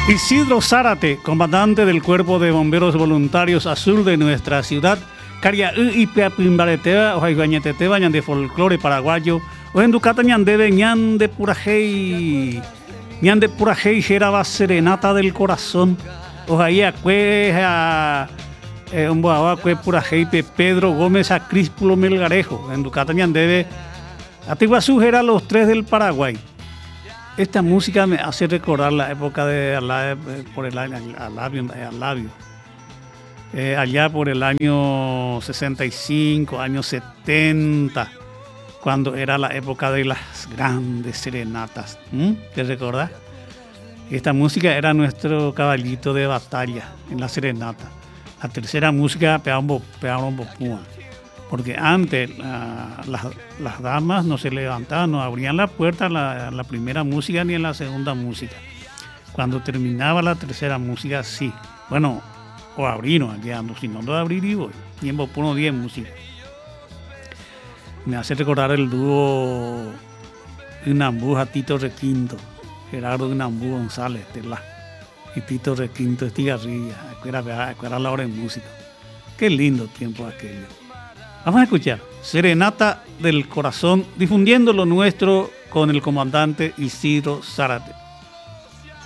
Isidro Zárate, comandante del Cuerpo de Bomberos Voluntarios Azul de nuestra ciudad, Caria y Pimbareteba, o Jaibañetete, bañan de folclore paraguayo, o en Ducata ñandebe, ñan de Purajei, Geraba Serenata del Corazón, o ahí un boaba cue Purajei Pedro Gómez a Críspulo Melgarejo, en Ducata ñandebe, Atiguazú era los tres del Paraguay. Esta música me hace recordar la época de Alavio. Allá por el año 65, año 70, cuando era la época de las grandes serenatas. ¿Te recordás? Esta música era nuestro caballito de batalla en la serenata. La tercera música pegaban bopúa. Porque antes las damas no se levantaban, no abrían la puerta en la primera música ni en la segunda música. Cuando terminaba la tercera música, sí. Bueno, o abrieron, si no lo abrir y voy. Tiempo puro 10 música. Me hace recordar el dúo Inambú a Tito Requinto, Gerardo Inambú González, y Tito Requinto Estigarribia. Era la hora de música. Qué lindo tiempo aquello. Vamos a escuchar Serenata del Corazón, difundiendo lo nuestro con el comandante Isidro Zárate.